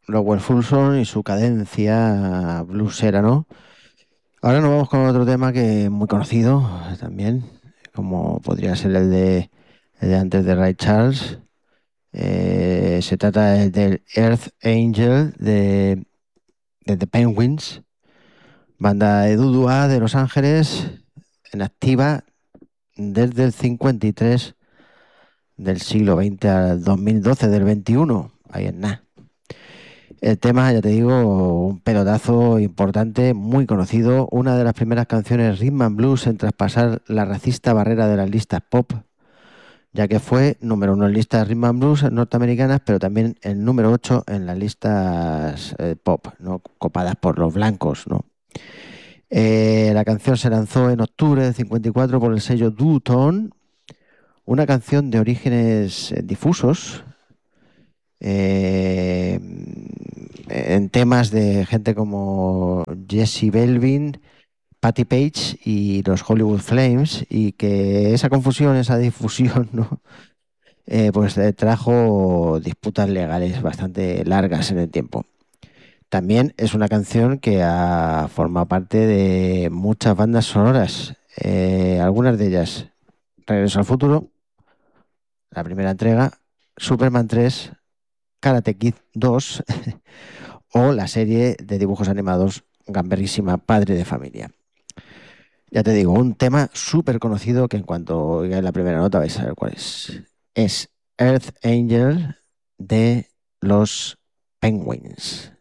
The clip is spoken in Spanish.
Lowell Fulson y su cadencia bluesera, ¿no? Ahora nos vamos con otro tema que es muy conocido también, como podría ser el de antes de Ray Charles. Se trata del Earth Angel de The Penguins, banda de doo de Los Ángeles, en activa desde el 53 del siglo XX al 2012 del 21. Ahí en nada. El tema, ya te digo, un pelotazo importante, muy conocido, una de las primeras canciones rhythm and blues en traspasar la racista barrera de las listas pop, ya que fue número uno en listas rhythm and blues norteamericanas, pero también el número 8 en las listas pop, ¿no? Copadas por los blancos, ¿no? La canción se lanzó en octubre del 54 por el sello Doo-Tone, una canción de orígenes difusos, eh, en temas de gente como Jesse Belvin, Patti Page y los Hollywood Flames, y que esa confusión, esa difusión, ¿no? Trajo disputas legales bastante largas en el tiempo. También es una canción que ha formado parte de muchas bandas sonoras, algunas de ellas Regreso al Futuro, la primera entrega, Superman 3, Karate Kid 2 o la serie de dibujos animados gamberrísima Padre de Familia. Ya te digo, un tema súper conocido que en cuanto oigáis la primera nota vais a saber cuál es. Es Earth Angel de los Penguins.